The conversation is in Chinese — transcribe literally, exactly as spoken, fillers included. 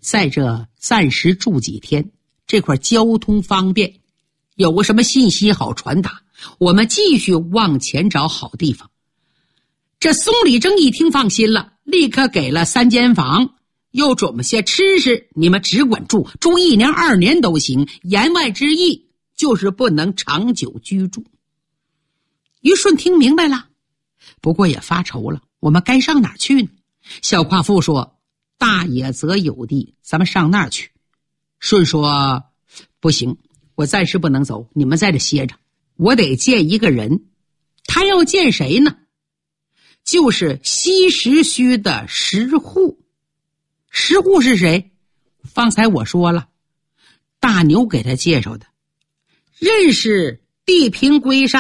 在这暂时住几天，这块交通方便，有个什么信息好传达，我们继续往前找好地方。这松里正一听放心了，立刻给了三间房，又准备些吃食，你们只管住，住一年二年都行，言外之意就是不能长久居住。于顺听明白了，不过也发愁了，我们该上哪儿去呢？小夸父说，大野泽有地，咱们上那儿去。顺说，不行，我暂时不能走，你们在这歇着，我得见一个人。他要见谁呢？就是西石墟的石户。石户是谁？方才我说了，大牛给他介绍的，认识地平龟上